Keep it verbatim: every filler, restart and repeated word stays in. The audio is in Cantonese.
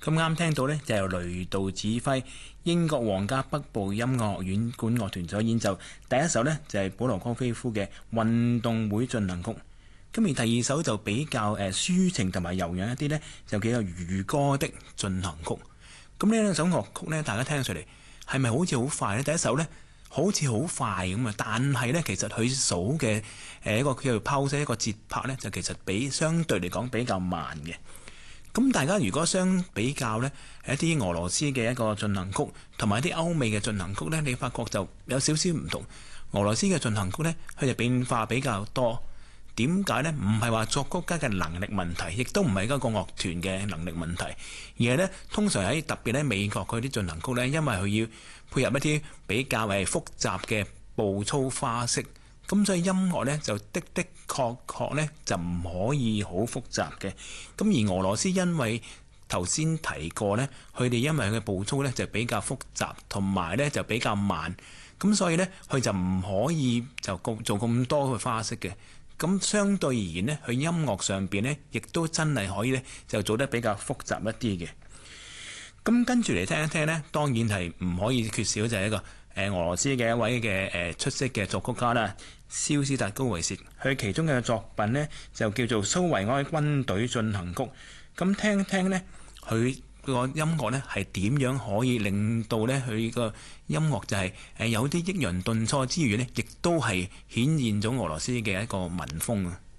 咁啱聽到呢，就由雷道指揮英國皇家北部音樂學院管樂團所演奏。第一首呢，就係保羅戈菲夫嘅運動會進行曲。咁而第二首就比較誒抒情同埋柔軟一啲呢，就叫做漁歌的進行曲。咁呢兩首樂曲呢，大家聽上嚟係咪好似好快呢？第一首呢，好似好快咁啊，但係呢，其實佢數嘅誒一個叫做 pulse 一個節拍呢，就其實比相對嚟講比較慢嘅。咁大家如果相比較呢，一啲俄羅斯嘅一個進行曲同埋一啲歐美嘅進行曲呢，你發覺就有少少唔同。俄羅斯嘅進行曲呢，佢就變化比較多。點解呢？唔係話作曲家嘅能力問題，亦都唔係一個樂團嘅能力問題，而係呢，通常喺特別喺美國嗰啲進行曲呢，因為佢要配合一啲比較係複雜嘅步操花式。咁所以音樂呢，就的的確確呢，就唔可以好複雜嘅。咁而俄羅斯因為頭先提過呢，佢哋因為佢嘅步操呢，就比較複雜，同埋呢就比較慢，咁所以呢，佢就唔可以就做咁多嘅花式嘅。咁相對而言呢，佢音樂上邊呢，亦都真係可以呢，就做得比較複雜一啲嘅。咁跟住嚟聽一聽呢，當然係唔可以缺少就係一個誒俄羅斯嘅一位嘅誒出色嘅作曲家啦，肖斯塔高維契。佢其中嘅作品呢，就叫做蘇維埃軍隊進行曲。咁聽一聽呢，佢個音樂呢係點樣可以令到呢佢個音樂就係誒有啲抑揚頓挫之餘呢，亦都係顯現咗俄羅斯嘅一個民風啊！